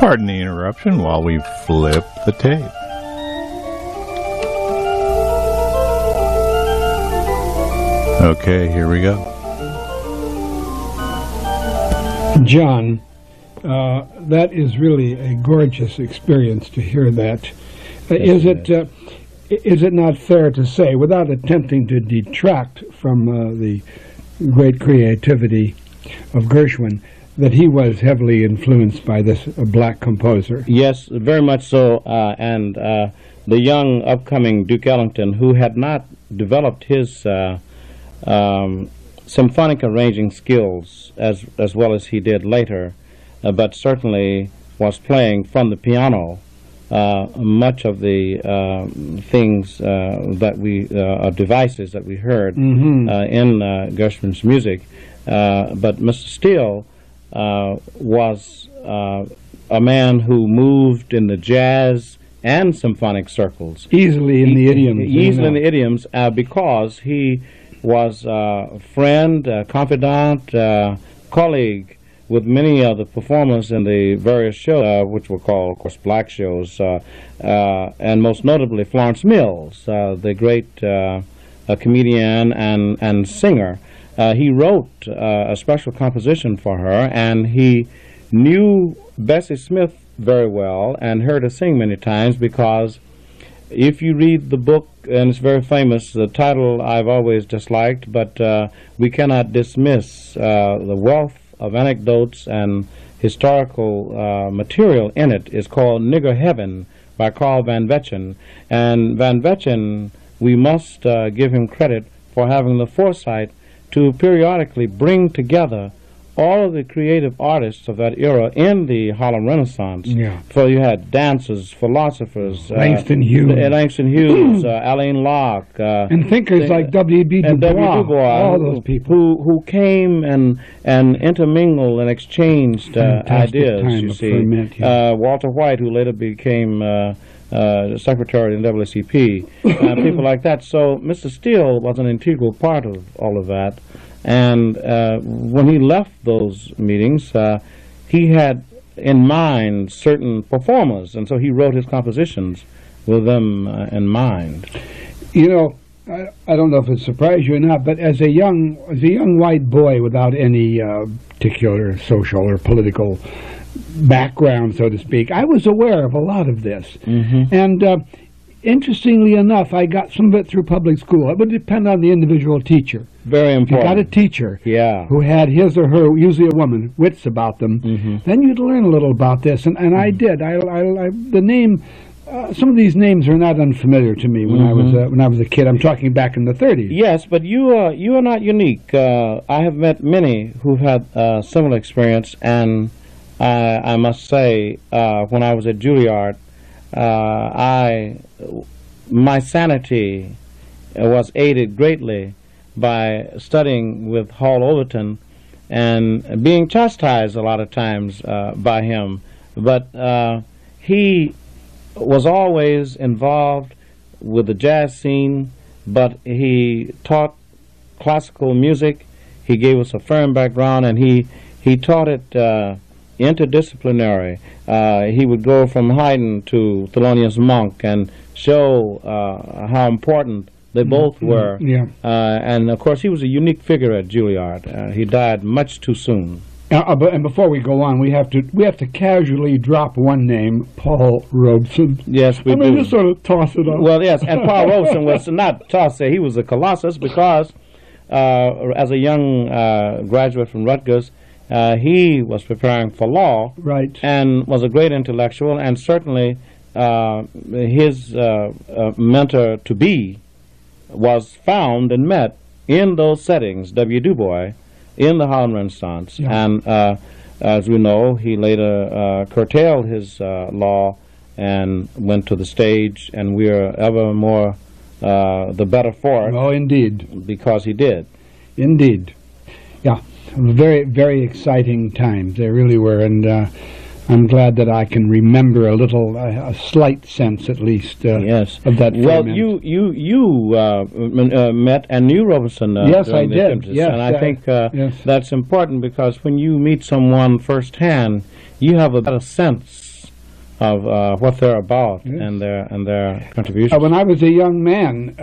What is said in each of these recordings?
Pardon the interruption while we flip the tape. Okay, here we go. John, that is really a gorgeous experience to hear that. Is it not fair to say, without attempting to detract from the great creativity of Gershwin, that he was heavily influenced by this black composer? Yes, very much so. And the young upcoming Duke Ellington, who had not developed his symphonic arranging skills as well as he did later, but certainly was playing from the piano much of the things that we devices that we heard in Gershwin's music. But Mr. Steele was a man who moved in the jazz and symphonic circles. Easily in the idioms. Easily in the idioms because he was a friend, confidant, colleague with many of the performers in the various shows, which were called, of course, black shows, and most notably Florence Mills, the great comedian and singer. He wrote a special composition for her, and he knew Bessie Smith very well and heard her sing many times, because if you read the book, and it's very famous, the title I've always disliked, but we cannot dismiss the wealth of anecdotes and historical material in it, is called Nigger Heaven by Carl Van Vechten. And Van Vechten, we must give him credit for having the foresight to periodically bring together all of the creative artists of that era in the Harlem Renaissance. Yeah. So you had dancers, philosophers, Langston Hughes, Alain Locke, and thinkers like W.B. Du Bois, all those people who came and intermingled and exchanged ideas. You see, ferment, yeah. Walter White, who later became secretary in NAACP, people like that. So Mr. Steele was an integral part of all of that. And when he left those meetings, he had in mind certain performers, and so he wrote his compositions with them in mind. You know, I don't know if it surprised you or not, but as a young white boy without any particular social or political background, so to speak, I was aware of a lot of this. And interestingly enough, I got some of it through public school. It would depend on the individual teacher. Very important. You got a teacher who had his or her, usually a woman, wits about them. Then you'd learn a little about this, and I did. The name, some of these names are not unfamiliar to me when I was a kid. I'm talking back in the 30s. Yes, but you are not unique. I have met many who've had similar experience, and I must say, when I was at Juilliard, my sanity was aided greatly by studying with Hall Overton and being chastised a lot of times by him. But he was always involved with the jazz scene, but he taught classical music. He gave us a firm background, and he taught it interdisciplinary. He would go from Haydn to Thelonious Monk and show how important they both were. And of course, he was a unique figure at Juilliard. He died much too soon. And before we go on, we have to casually drop one name, Paul Robeson. Yes, we do. Just sort of toss it up. Well, yes, and Paul Robeson was not tossed. He was a colossus because, as a young graduate from Rutgers, he was preparing for law, right, and was a great intellectual, and certainly his mentor to be was found and met in those settings, W. Du Bois, in the Harlem Renaissance. And as we know, he later curtailed his law and went to the stage, and we are ever more the better for it. Oh, indeed. Because he did. Indeed. Yeah. Very, very exciting times. They really were, and I'm glad that I can remember a slight sense, at least, yes, of that. Well, you met and knew Robeson. Yes, I did. Yes, and I think that's important, because when you meet someone firsthand, you have a better sense what they're about and their contributions. When I was a young man,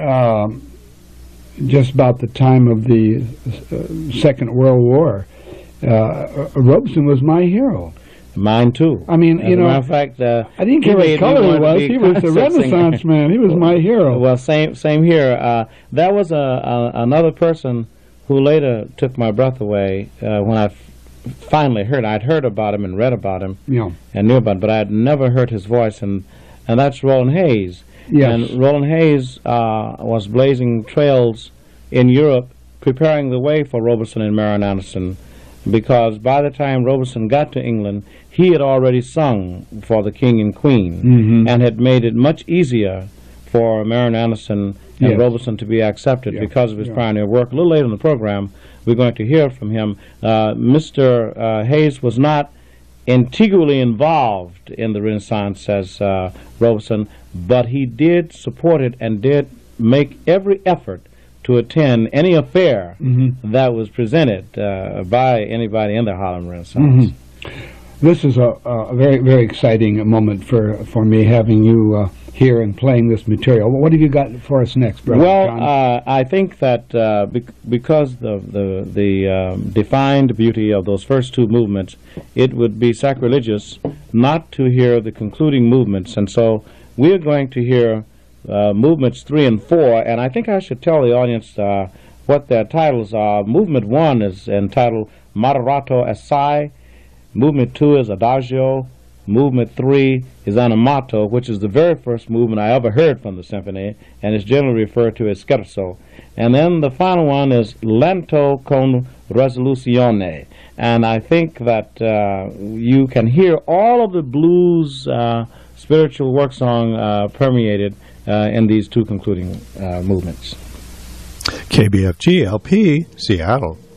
just about the time of the Second World War, Robeson was my hero. Mine too. I mean, As a matter of fact, I didn't care what color he was the Renaissance man. He was my hero. Well, same here. There was another person who later took my breath away when I finally heard. I'd heard about him and read about him and knew about him, but I had never heard his voice, and that's Roland Hayes. Yes. And Roland Hayes was blazing trails in Europe, preparing the way for Robeson and Marian Anderson, because by the time Robeson got to England, he had already sung for the King and Queen and had made it much easier for Marian Anderson and Robeson to be accepted because of his pioneer work. A little later in the program, we're going to hear from him. Mr. Hayes was not integrally involved in the Renaissance as Robeson, but he did support it and did make every effort to attend any affair that was presented by anybody in the Harlem Renaissance. This is a very, very exciting moment for me, having you here and playing this material. What have you got for us next, Brother John? I think that because the defined beauty of those first two movements, it would be sacrilegious not to hear the concluding movements, and so we are going to hear movements 3 and 4, and I think I should tell the audience what their titles are. Movement 1 is entitled Moderato Assai. Movement 2 is Adagio. Movement 3 is Animato, which is the very first movement I ever heard from the symphony, and is generally referred to as Scherzo. And then the final one is Lento con Risoluzione. And I think that you can hear all of the blues spiritual work song permeated in these two concluding movements. KBFG LP, Seattle.